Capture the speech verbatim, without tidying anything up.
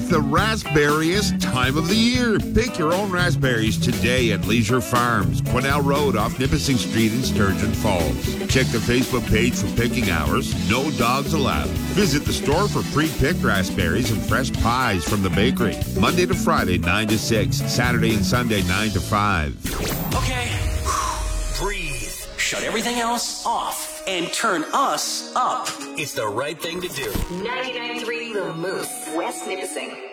the raspberriest time of the year. Pick your own raspberries today at Leisure Farms, Quesnel Road off Nipissing Street in Sturgeon Falls. Check the Facebook page for picking hours. No dogs allowed. Visit the store for pre-picked raspberries and fresh pies from the bakery. Monday to Friday, nine to six. Saturday and Sunday, nine to five. Okay, breathe. Shut everything else off and turn us up. It's the right thing to do. ninety-nine point three The Moose, West Nipissing.